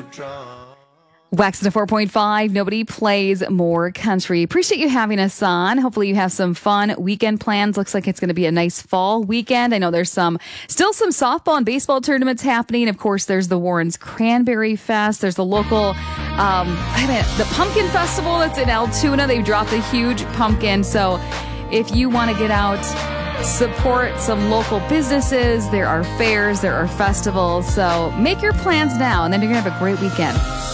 Wax to 4.5. Nobody plays more country. Appreciate you having us on. Hopefully you have some fun weekend plans. Looks like it's going to be a nice fall weekend. I know there's still some softball and baseball tournaments happening. Of course, there's the Warren's Cranberry Fest. There's the local, the Pumpkin Festival that's in Altoona. They've dropped a huge pumpkin. So if you want to get out, support some local businesses, there are fairs, there are festivals. So make your plans now, and then you're going to have a great weekend.